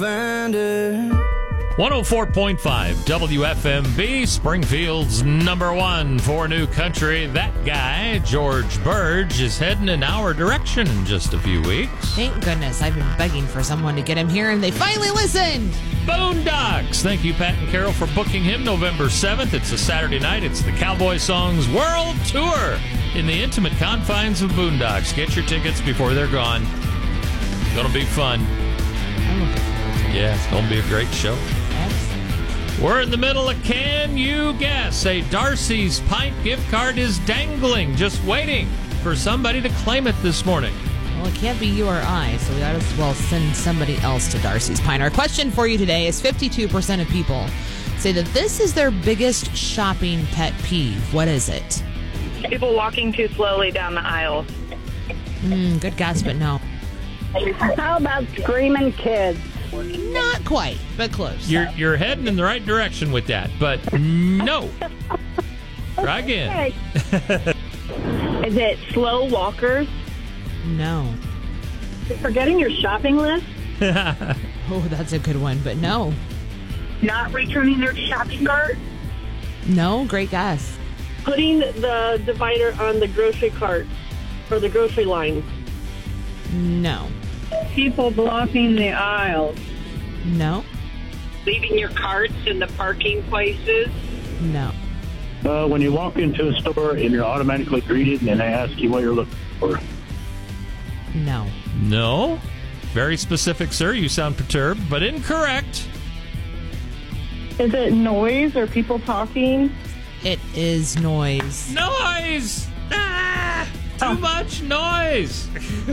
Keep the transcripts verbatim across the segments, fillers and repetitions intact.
one oh four point five W F M B, Springfield's number one for new country. That guy, George Burge, is heading in our direction in just a few weeks. Thank goodness. I've been begging for someone to get him here, and they finally listened. Boondocks. Thank you, Pat and Carol, for booking him November seventh. It's a Saturday night. It's the Cowboy Songs World Tour in the intimate confines of Boondocks. Get your tickets before they're gone. Gonna be fun. Yeah, it's gonna be a great show. We're in the middle of Can You Guess? A Darcy's Pint gift card is dangling, just waiting for somebody to claim it this morning. Well, it can't be you or I, so we might as well send somebody else to Darcy's Pint. Our question for you today is fifty-two percent of people say that this is their biggest shopping pet peeve. What is it? People walking too slowly down the aisles. Mm, good guess, but no. How about screaming kids? Not quite, but close. You're you're heading in the right direction with that, but no. Try again. Is it slow walkers? No. Forgetting your shopping list? Oh, that's a good one, but no. Not returning their shopping cart? No, great guess. Putting the divider on the grocery cart or the grocery line? No. People blocking the aisles. No. Leaving your carts in the parking places? No. Uh, when you walk into a store and you're automatically greeted and they ask you what you're looking for. No. No. Very specific, sir. You sound perturbed, but incorrect. Is it noise or people talking? It is noise. Noise! Ah, too oh. much noise.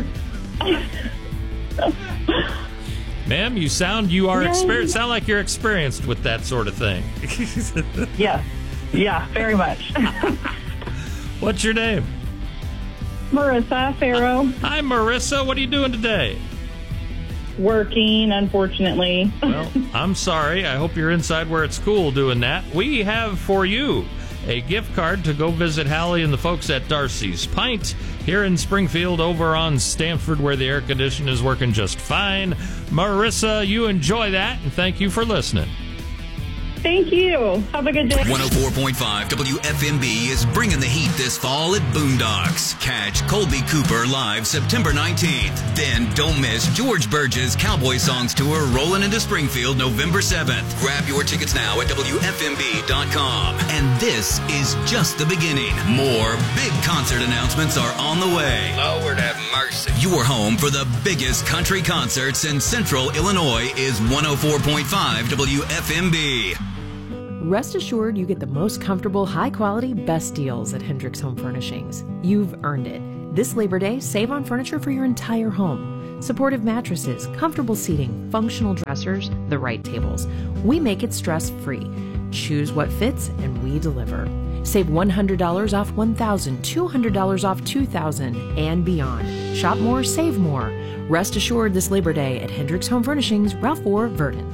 Ma'am, you sound you are experienced. Sound like you're experienced with that sort of thing. Yeah, yeah, very much. What's your name? Marissa Farrow. Hi, Marissa. What are you doing today? Working, unfortunately. Well, I'm sorry. I hope you're inside where it's cool doing that. We have for you a gift card to go visit Hallie and the folks at Darcy's Pint here in Springfield over on Stanford, where the air conditioning is working just fine. Marissa, you enjoy that, and thank you for listening. Thank you. Have a good day. one oh four point five W F M B is bringing the heat this fall at Boondocks. Catch Colby Cooper live September nineteenth. Then don't miss George Burge's Cowboy Songs Tour rolling into Springfield November seventh. Grab your tickets now at W F M B dot com. And this is just the beginning. More big concert announcements are on the way. Lord have mercy. Your home for the biggest country concerts in Central Illinois is one oh four point five W F M B. Rest assured you get the most comfortable, high-quality, best deals at Hendricks Home Furnishings. You've earned it. This Labor Day, save on furniture for your entire home. Supportive mattresses, comfortable seating, functional dressers, the right tables. We make it stress-free. Choose what fits, and we deliver. Save one hundred dollars off one thousand dollars, two hundred dollars off two thousand dollars, and beyond. Shop more, save more. Rest assured this Labor Day at Hendricks Home Furnishings, Ralph Orr, Verdon.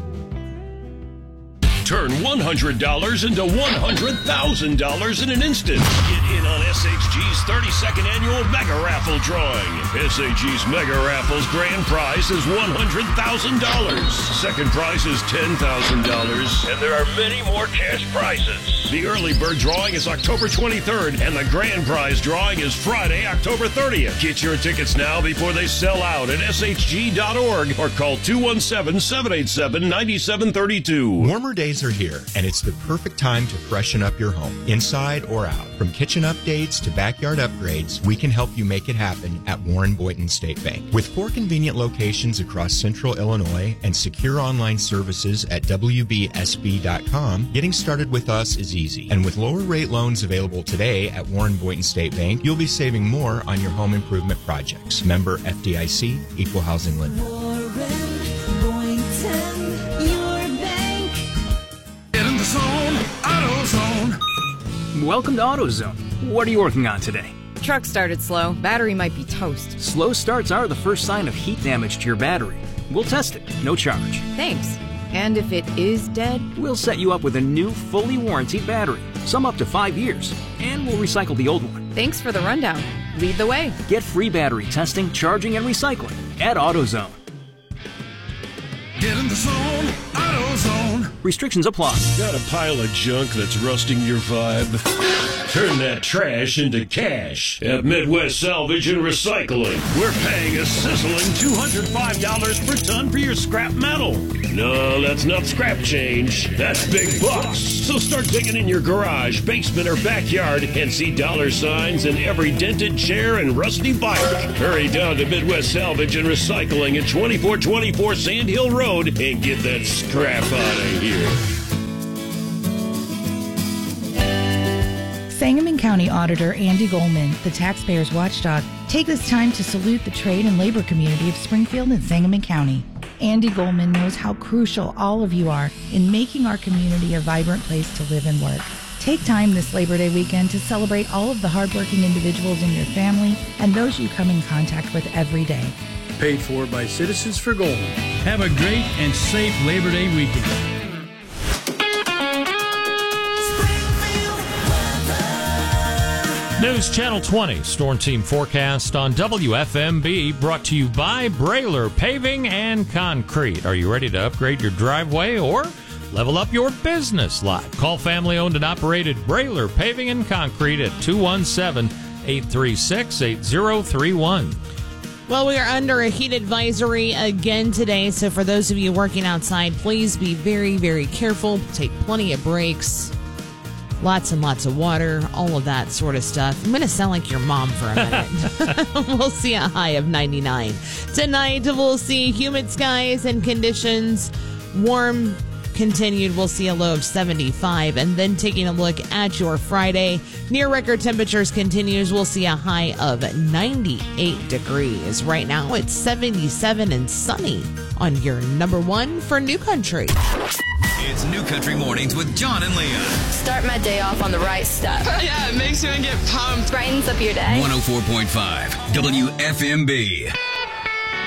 Turn one hundred dollars into one hundred thousand dollars in an instant. Get in on S H G's thirty-second annual Mega Raffle drawing. S H G's Mega Raffle's grand prize is one hundred thousand dollars. Second prize is ten thousand dollars. And there are many more cash prizes. The early bird drawing is October twenty-third, and the grand prize drawing is Friday, October thirtieth. Get your tickets now before they sell out at S H G dot org or call two one seven, seven eight seven, nine seven three two. Warmer days are here, and it's the perfect time to freshen up your home, inside or out. From kitchen updates to backyard upgrades, we can help you make it happen at Warren Boynton State Bank. With four convenient locations across central Illinois and secure online services at W B S B dot com, getting started with us is easy. And with lower rate loans available today at Warren Boynton State Bank, you'll be saving more on your home improvement projects. Member F D I C, Equal Housing Lender. Warren Boynton, your bank. Get in the zone, AutoZone. Welcome to AutoZone. What are you working on today? Truck started slow. Battery might be toast. Slow starts are the first sign of heat damage to your battery. We'll test it, no charge. Thanks. And if it is dead? We'll set you up with a new, fully warranted battery, some up to five years, and we'll recycle the old one. Thanks for the rundown. Lead the way. Get free battery testing, charging, and recycling at AutoZone. Get in the zone, AutoZone. Restrictions apply. Got a pile of junk that's rusting your vibe? Turn that trash into cash at Midwest Salvage and Recycling. We're paying a sizzling two hundred five dollars per ton for your scrap metal. No, that's not scrap change. That's big bucks. So start digging in your garage, basement, or backyard and see dollar signs in every dented chair and rusty bike. Hurry down to Midwest Salvage and Recycling at twenty-four twenty-four Sand Hill Road and get that scrap out of here. Sangamon County Auditor Andy Goldman, the taxpayers' watchdog, take this time to salute the trade and labor community of Springfield and Sangamon County. Andy Goldman knows how crucial all of you are in making our community a vibrant place to live and work. Take time this Labor Day weekend to celebrate all of the hardworking individuals in your family and those you come in contact with every day. Paid for by Citizens for Goldman. Have a great and safe Labor Day weekend. News Channel twenty Storm Team Forecast on W F M B, brought to you by Brailer Paving and Concrete. Are you ready to upgrade your driveway or level up your business lot? Call family-owned and operated Brailer Paving and Concrete at two one seven, eight three six, eight zero three one. Well, we are under a heat advisory again today, so for those of you working outside, please be very, very careful. Take plenty of breaks. Lots and lots of water, all of that sort of stuff. I'm going to sound like your mom for a minute. We'll see a high of ninety-nine. Tonight, we'll see humid skies and conditions. Warm continued. We'll see a low of seventy-five. And then taking a look at your Friday, near record temperatures continues. We'll see a high of ninety-eight degrees. Right now, it's seventy-seven and sunny on your number one for New Country. It's New Country Mornings with John and Leah. Start my day off on the right stuff. Yeah, it makes you get pumped. Brightens up your day. one oh four point five W F M B.